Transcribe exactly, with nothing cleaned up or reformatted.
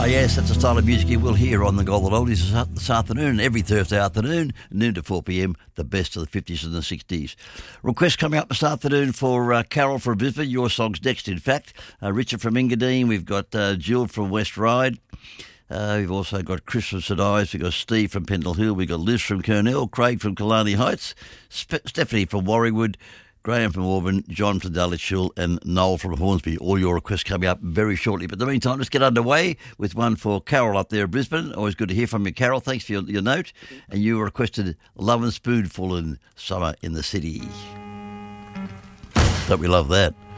Ah, yes, that's the style of music you will hear on the Golden Oldies this afternoon, every Thursday afternoon, noon to four p.m, the best of the fifties and the sixties. Requests coming up this afternoon for uh, Carol from Brisbane. Your song's next, in fact. Uh, Richard from Engadine. We've got uh, Jill from West Ryde. Uh, we've also got Chris from St Ives. We've got Steve from Pendle Hill. We've got Liz from Kernell. Craig from Killarney Heights. Spe- Stephanie from Warriewood. Graham from Auburn, John from Dulwich Hill, and Noel from Hornsby. All your requests coming up very shortly. But in the meantime, let's get underway with one for Carol up there in Brisbane. Always good to hear from you, Carol. Thanks for your, your note. And you requested Love and Spoonful in Summer in the City. Don't we love that?